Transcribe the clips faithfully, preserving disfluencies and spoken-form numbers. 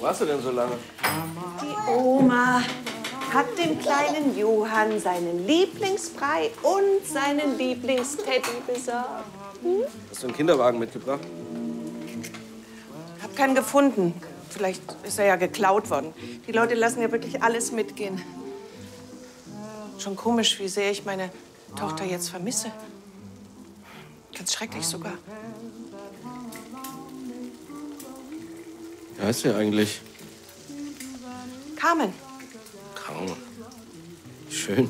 warst du denn so lange? Die Oma hat dem kleinen Johann seinen Lieblingsbrei und seinen Lieblingsteddy besorgt. Hm? Hast du einen Kinderwagen mitgebracht? Hab keinen gefunden. Vielleicht ist er ja geklaut worden. Die Leute lassen ja wirklich alles mitgehen. Schon komisch, wie sehr ich meine Tochter jetzt vermisse. Ganz schrecklich sogar. Wie heißt sie eigentlich? Carmen. Carmen. Schön.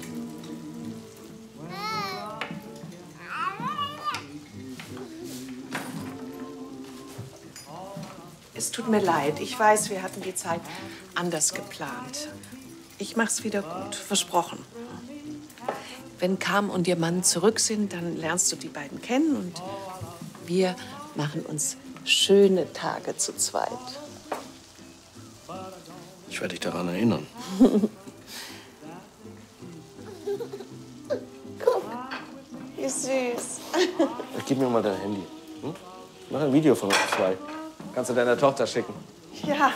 Es tut mir leid. Ich weiß, wir hatten die Zeit anders geplant. Ich mach's wieder gut, versprochen. Wenn Carmen und ihr Mann zurück sind, dann lernst du die beiden kennen und wir machen uns schöne Tage zu zweit. Ich werde dich daran erinnern. Guck, wie süß. Gib mir mal dein Handy. Hm? Mach ein Video von uns zwei. Kannst du deiner Tochter schicken. Ja.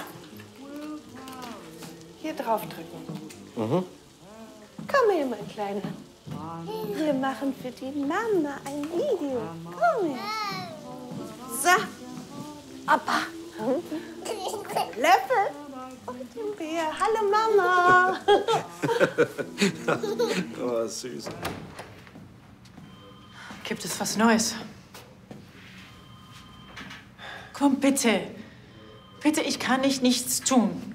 Hier draufdrücken. Mhm. Komm her, mein Kleiner. Wir machen für die Mama ein Video. Komm her. So. Opa. Löffel. Und den Bär. Hallo, Mama. Oh, süß. Gibt es was Neues? Komm, bitte. Bitte, ich kann nicht nichts tun.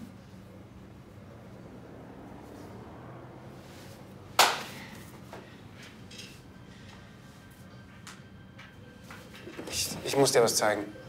Ich, ich muss dir was zeigen.